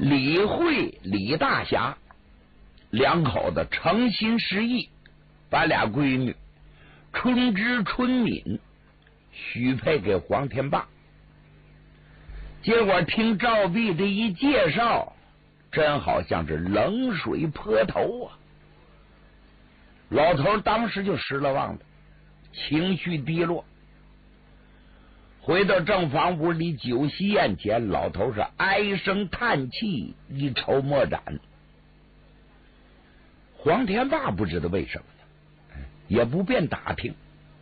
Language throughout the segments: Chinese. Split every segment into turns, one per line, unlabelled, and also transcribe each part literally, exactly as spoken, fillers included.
李慧、李大侠两口子诚心实意，把俩闺女春枝、春敏许配给黄天霸。结果听赵壁这一介绍，真好像是冷水泼头啊！老头当时就失了望了，情绪低落。回到正房屋里，酒席宴前，老头是唉声叹气，一筹莫展。黄天霸不知道为什么呢，也不便打听。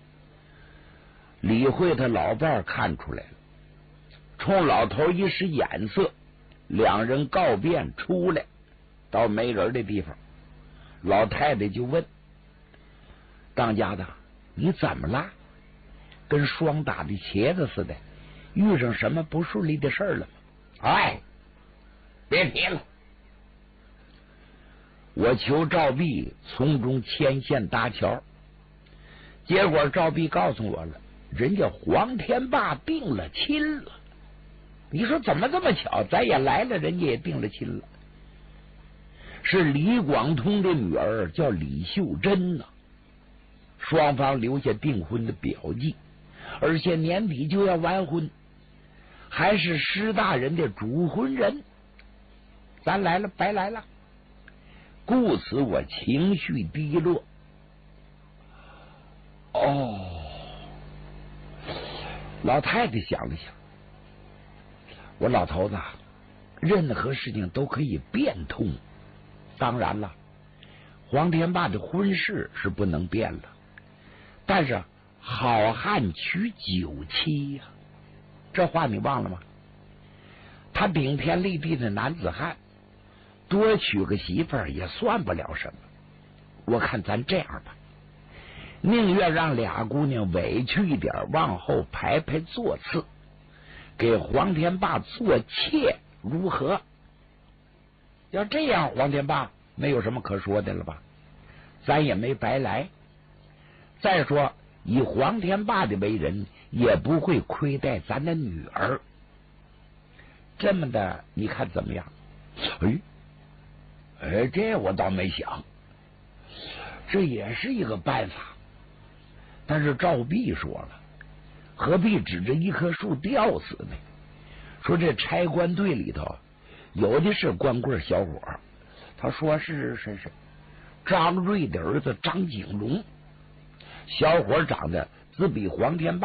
李慧他老伴儿看出来了，冲老头一使眼色，两人告别出来，到没人的地方，老太太就问当家的：“你怎么了？跟霜打的茄子似的，遇上什么不顺利的事了吗？”“哎，别提了，我求赵壁从中牵线搭桥，结果赵壁告诉我了，人家黄天霸定了亲了。你说怎么这么巧？咱也来了，人家也定了亲了。是李广通的女儿，叫李秀珍呐、啊。双方留下订婚的表记，而且年底就要完婚，还是施大人的主婚人。咱来了，白来了。故此我情绪低落。”“哦。”老太太想了想，我老头子，任何事情都可以变通。当然了，黄天霸的婚事是不能变了，但是好汉娶九妻呀、啊，这话你忘了吗？他顶天立地的男子汉，多娶个媳妇儿也算不了什么。我看咱这样吧，宁愿让俩姑娘委屈一点，往后排排座次，给黄天霸做妾，如何？要这样，黄天霸没有什么可说的了吧？咱也没白来。再说，以黄天霸的为人，也不会亏待咱的女儿。这么的，你看怎么样？”“哎，哎，这我倒没想，这也是一个办法。但是赵壁说了，何必指着一棵树吊死呢？说这差官队里头有的是光棍小伙，他说是是是张瑞的儿子张景龙，小伙长得只比黄天霸